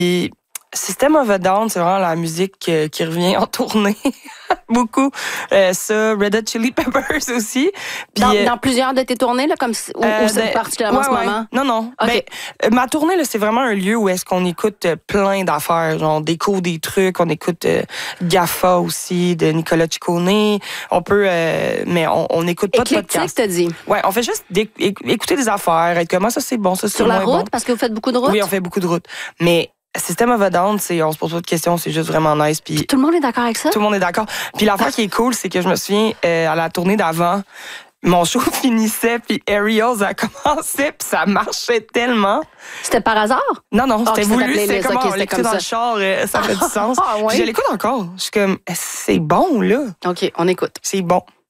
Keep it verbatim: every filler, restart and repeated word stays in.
Puis System of a Down, c'est vraiment la musique euh, qui revient en tournée. Beaucoup. Euh, ça, Red Hot Chili Peppers aussi. Puis, Dans, euh, dans plusieurs de tes tournées, là, comme si- ou, euh, ou c'est ben, particulièrement en ouais, ce ouais. moment? Non, non. OK. Ben, euh, ma tournée, là, c'est vraiment un lieu où est-ce qu'on écoute euh, plein d'affaires. Genre, on découvre des trucs, on écoute euh, Gaffa aussi, de Nicolas Ciccone. On peut, euh, mais on, on écoute pas de Éclectique, podcast. t'as dit. Ouais, on fait juste d'éc- éc- écouter des affaires, être comme, ah, ça c'est bon, ça c'est Sur la moins route, bon. parce que vous faites beaucoup de routes? Oui, on fait beaucoup de routes. Mais System of a Down, c'est, on se pose pas de questions, c'est juste vraiment nice. Puis Tout le monde est d'accord avec ça? tout le monde est d'accord. Puis l'affaire qui est cool, c'est que je me souviens, euh, à la tournée d'avant, mon show finissait, puis Aerials a commencé, puis ça marchait tellement. C'était par hasard? Non, non, Ah, c'était c'était ta voulu, c'était playlist, comme, ok, on c'était l'écoutait comme dans le ça. char, euh, ça fait du sens. Ah, ouais? Puis je l'écoute encore. Je suis comme, c'est bon, là. OK, on écoute. C'est bon.